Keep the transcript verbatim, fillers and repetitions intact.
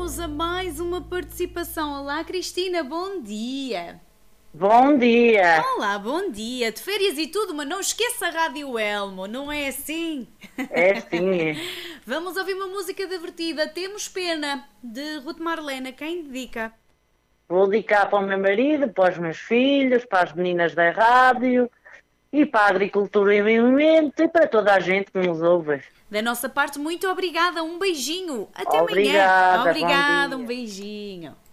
Vamos a mais uma participação. Olá, Cristina, bom dia. Bom dia. Olá, bom dia. De férias e tudo, mas não esqueça a Rádio Elmo, não é assim? É sim. Vamos ouvir uma música divertida. Temos Pena, de Ruth Marlena. Quem dedica? Vou dedicar para o meu marido, para os meus filhos, para as meninas da rádio e para a agricultura e meio ambiente e para toda a gente que nos ouve. Da nossa parte, muito obrigada. Um beijinho. Até Obrigada, amanhã. Obrigada, bom dia. um beijinho.